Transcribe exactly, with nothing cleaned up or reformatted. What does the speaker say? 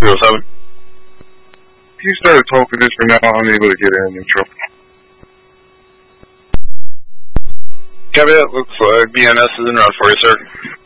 three oh seven. He started talking this for now. I'm able to get in neutral. Copy that. Looks like B N S is in route for you, sir.